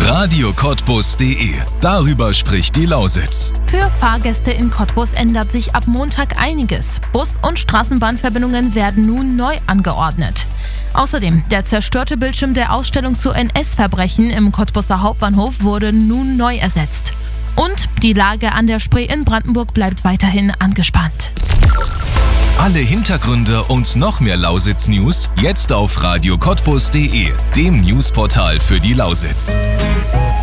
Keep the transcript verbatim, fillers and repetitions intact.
radio cottbus punkt de. Darüber spricht die Lausitz. Für Fahrgäste in Cottbus ändert sich ab Montag einiges. Bus- und Straßenbahnverbindungen werden nun neu angeordnet. Außerdem, der zerstörte Bildschirm der Ausstellung zu N S-Verbrechen im Cottbuser Hauptbahnhof wurde nun neu ersetzt. Und die Lage an der Spree in Brandenburg bleibt weiterhin angespannt. Alle Hintergründe und noch mehr Lausitz-News jetzt auf radio cottbus punkt de, dem Newsportal für die Lausitz.